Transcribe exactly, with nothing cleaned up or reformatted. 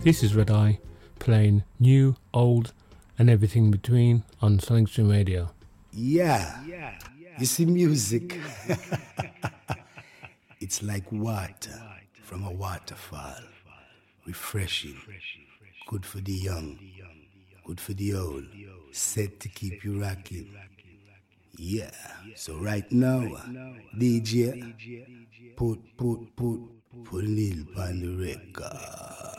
This is Red Eye, playing new, old, and everything in between on Sonic Stream Radio. Yeah, you see, music, it's like water from a waterfall, refreshing, good for the young, good for the old, set to keep you rocking. Yeah, so right now, D J, put, put, put, put a little on the record.